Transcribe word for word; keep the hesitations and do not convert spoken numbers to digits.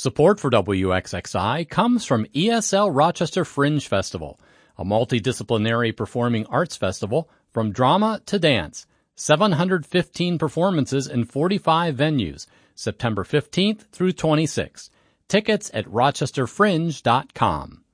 Support for W X X I comes from E S L Rochester Fringe Festival, a multidisciplinary performing arts festival from drama to dance. seven hundred fifteen performances in forty-five venues, September fifteenth through twenty-sixth. Tickets at rochester fringe dot com.